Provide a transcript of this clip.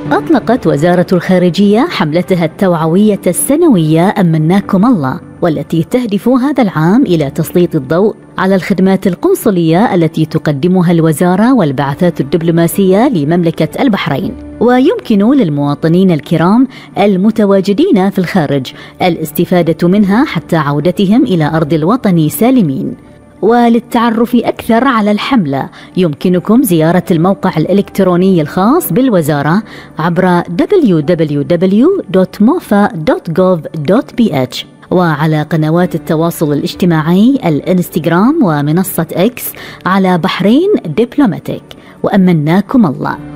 أطلقت وزارة الخارجية حملتها التوعوية السنوية أمناكم الله، والتي تهدف هذا العام إلى تسليط الضوء على الخدمات القنصلية التي تقدمها الوزارة والبعثات الدبلوماسية لمملكة البحرين. ويمكن للمواطنين الكرام المتواجدين في الخارج الاستفادة منها حتى عودتهم إلى أرض الوطن سالمين. وللتعرف أكثر على الحملة يمكنكم زيارة الموقع الإلكتروني الخاص بالوزارة عبر www.mofa.gov.bh، وعلى قنوات التواصل الاجتماعي الإنستغرام ومنصة إكس على بحرين دبلوماتيك. وأمناكم الله.